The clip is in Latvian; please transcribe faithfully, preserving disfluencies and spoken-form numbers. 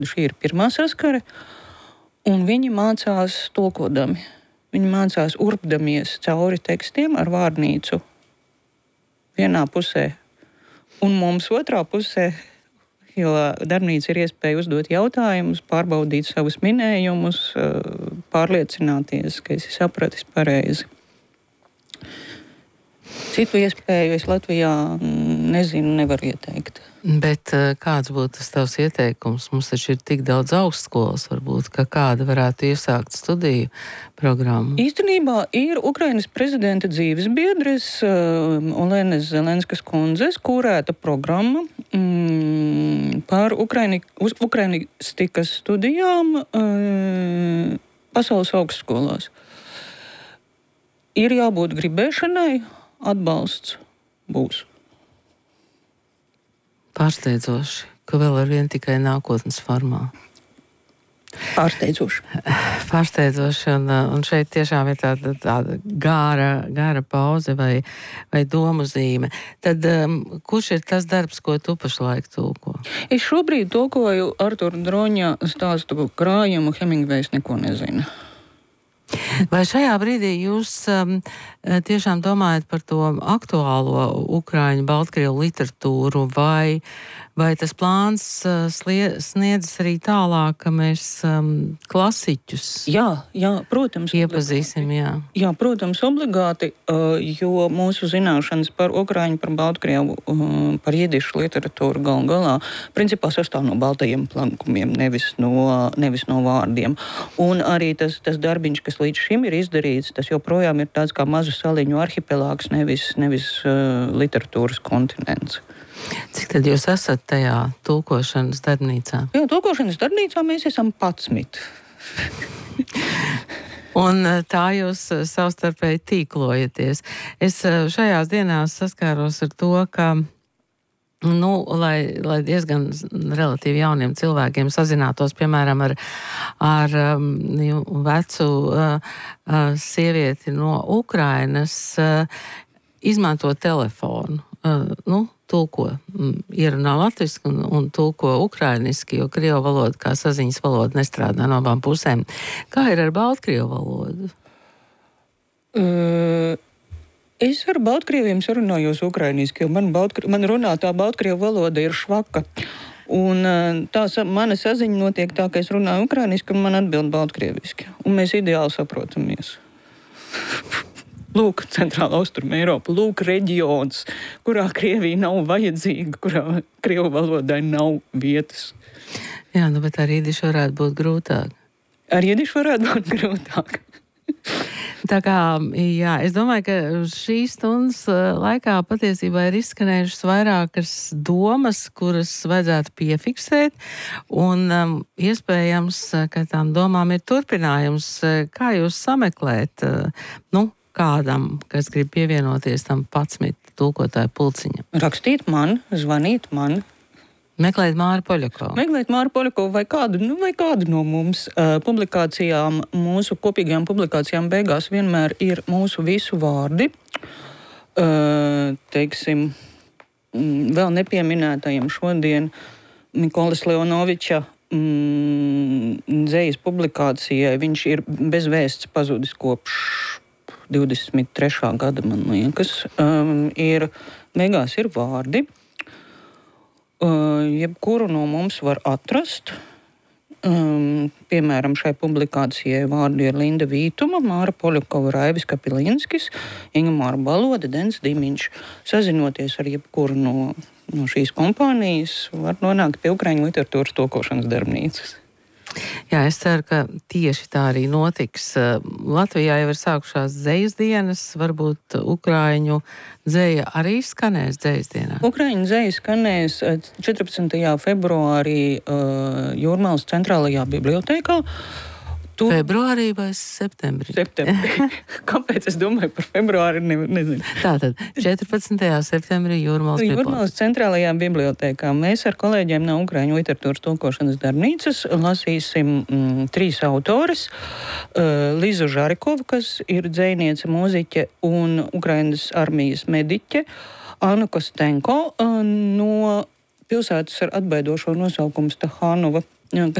Šī ir pirmā saskare, un viņi mācās tulkodami. Viņi mācās urpdamies cauri tekstiem ar vārnīcu vienā pusē, un mums otrā pusē, jo darbnīca ir iespēja uzdot jautājumus, pārbaudīt savus minējumus, pārliecināties, ka esi sapratis pareizi. Citu iespēju es Latvijā nezinu, nevaru ieteikt. Bet kāds būtu tas tavs ieteikums? Mums taču ir tik daudz augstskolas, varbūt, ka kāda varētu iesākt studiju programmu. Īstenībā ir Ukrainas prezidenta dzīves biedres Olenes Zelenskas kundzes kurēta programma mm, par Ukraini, ukrainistikas studijām mm, pasaules augstskolās. Ir jābūt gribēšanai, atbalsts būs. Pārsteidzoši, ka vēl ar vien tikai nākotnes formā. Pārsteidzoši. Pārsteidzoši, un, un šeit tiešām ir tāda, tāda gāra, gāra pauze vai, vai domu zīme. Tad um, kurš ir tas darbs, ko tu pašlaik tulko? Es šobrīd tulkoju Artura Droņa stāstu krājumu Hemingvejs neko nezina. Vai šajā brīdī jūs um, tiešām domājat par to aktuālo Ukraiņu, Baltkrievu literatūru, vai, vai tas plāns uh, slie, sniedzas arī tālāk, ka mēs um, klasiķus jā, jā, protams, iepazīsim? Jā. jā, protams, obligāti, uh, jo mūsu zināšanas par Ukraiņu, par Baltkrievu, uh, par jidišu literatūru gal galā, principā sastāv no baltajiem plankumiem, nevis no, nevis no vārdiem. Un arī tas, tas darbiņš, kas līdz šim ir izdarīts, tas joprojām ir tāds kā mazu saliņu arhipelāgs, nevis, nevis uh, literatūras kontinents. Cik tad jūs esat tajā tulkošanas darbnīcā? Jā, tulkošanas darbnīcā mēs esam patsmit. Un tā jūs savstarpēji tīklojaties. Es šajās dienās saskāros ar to, ka Nu, lai, lai diezgan relatīvi jauniem cilvēkiem sazinātos, piemēram, ar, ar um, vecu uh, uh, sievieti no Ukrainas, uh, izmanto telefonu. Uh, nu, tulko, um, ierunā latviski un, un tulko ukrainiski, jo krievu valoda kā saziņas valoda nestrādā no abām pusēm. Kā ir ar baltkrievu valodu? Uh... Es ar baltkrieviem sarunājos ukrainiski, jo man, baltkri, man runātā baltkrievu valoda ir švaka. Un tā mana saziņa notiek tā, ka es runāju ukrainiski un man atbild baltkrieviski. Un mēs ideāli saprotamies. Lūk, Centrāla Austruma Eiropa, lūk, reģions, kurā Krievija nav vajadzīga, kurā krievu valodai nav vietas. Jā, nu, bet ar jidišu varētu būt grūtāk. Ar jidišu varētu būt grūtāk. Tā kā, jā, es domāju, ka šīs stundas laikā patiesībā ir izskanējušas vairākas domas, kuras vajadzētu piefiksēt, un um, iespējams, ka tām domām ir turpinājums. Kā jūs sameklēt, nu, kādam, kas grib pievienoties tam patsmit tulkotāju pulciņam? Rakstīt man, zvanīt man. Meklēt Māru Poļakovu. Meklēt Māru Poļakovu vai kādu, nu, vai kādu no mums uh, publikācijām, mūsu kopīgajām publikācijām beigās vienmēr ir mūsu visu vārdi. Uh, teiksim, mm, vēl nepieminētajam šodien Mikolas Leonoviča mm, dzejas publikācijai. Viņš ir bez vēsts pazudis kopš divdesmit trešā gada, man liekas. Um, ir, beigās ir vārdi. Uh, jebkuru no mums var atrast. Um, piemēram, šai publikācijai vārdi ir Linda Vītuma, Māra Poļakova, Raivis Kapilinskis, Ingamāra Baloda, Dens Dimiņš. Sazinoties ar jebkuru no, no šīs kompānijas, var nonākt pie Ukraiņu literatūras tulkošanas darbnīcas. Jā, es ceru, ka tieši tā arī notiks. Latvijā jau ir sākušās dzejas dienas, varbūt Ukraiņu dzeja arī skanēs dzejas dienā. Ukraiņu dzeja skanēs četrpadsmitajā februārī uh, Jūrmalas centrālajā bibliotēkā. Tu... Februārī vai septembrī? Septembrī. Kāpēc es domāju par februāri, ne, nezinu. Tātad četrpadsmitajā septembrī Jūrmalas bibliotēkā. Jūrmalas centrālajā bibliotēkā. Mēs ar kolēģiem no Ukraiņu literatūras tulkošanas darbnīcas lasīsim mm, trīs autores. Uh, Lizu Žarikovu, kas ir dzejniece, mūziķe un Ukrainas armijas mediķe. Anu Kostenko uh, no pilsētas ar atbaidošo nosaukumu Stahanova. Jā,